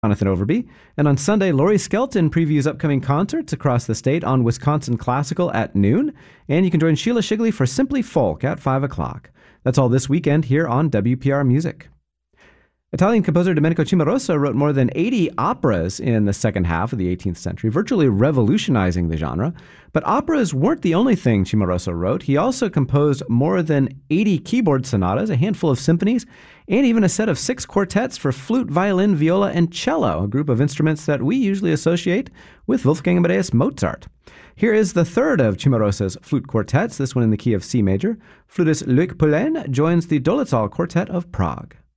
Jonathan Overby. And on Sunday, Laurie Skelton previews upcoming concerts across the state on Wisconsin Classical at noon. And you can join Sheila Shigley for Simply Folk at 5 o'clock. That's all this weekend here on WPR Music. Italian composer Domenico Cimarosa wrote more than 80 operas in the second half of the 18th century, virtually revolutionizing the genre. But operas weren't the only thing Cimarosa wrote. He also composed more than 80 keyboard sonatas, a handful of symphonies, and even a set of 6 quartets for flute, violin, viola, and cello, a group of instruments that we usually associate with Wolfgang Amadeus Mozart. Here is the third of Cimarosa's flute quartets, this one in the key of C major. Flutist Loic Poulain joins the Dolitzol Quartet of Prague.